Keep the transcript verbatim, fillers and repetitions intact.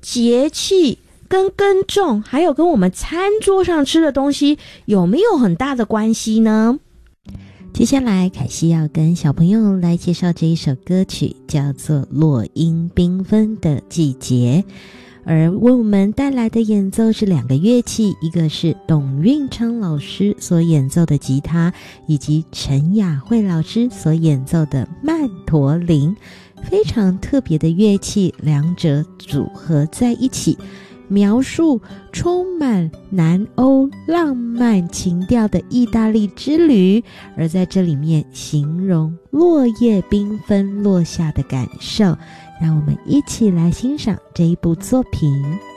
节气跟耕种还有跟我们餐桌上吃的东西有没有很大的关系呢？ 接下来凯西要跟小朋友来介绍这一首歌曲，叫做《落英缤纷的季节》，而为我们带来的演奏是两个乐器，一个是董运昌老师所演奏的吉他，以及陈雅慧老师所演奏的曼陀林，非常特别的乐器，两者组合在一起，描述充满南欧浪漫情调的意大利之旅，而在这里面形容落叶缤纷落下的感受。让我们一起来欣赏这一部作品。